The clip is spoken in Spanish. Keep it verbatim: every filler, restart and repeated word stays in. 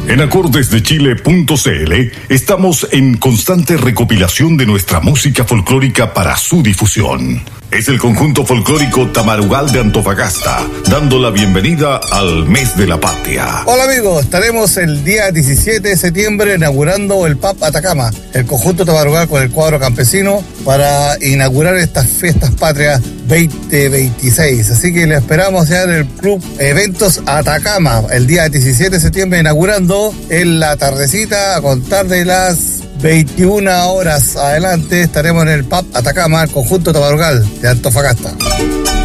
En acordes de chile punto c l estamos en constante recopilación de nuestra música folclórica para su difusión. Es el conjunto folclórico Tamarugal de Antofagasta, dando la bienvenida al mes de la patria. Hola amigos, estaremos el día diecisiete de septiembre inaugurando el Pub Atacama, el conjunto Tamarugal con el cuadro campesino, para inaugurar estas fiestas patrias veinte veintiséis. Así que le esperamos ya en el Club Eventos Atacama, el día diecisiete de septiembre inaugurando en la tardecita, a contar de las veintiuna horas adelante, estaremos en el Pub Atacama, el conjunto Tamarugal de Antofagasta.